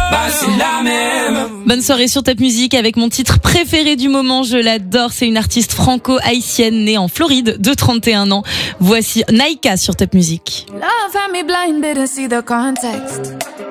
bah c'est la même. Bonne soirée sur Top Music avec mon titre préféré du moment, je l'adore, c'est une artiste franco-haïtienne née en Floride de 31 ans. Voici Naika sur Top Music. Love had me blind, didn't see the context.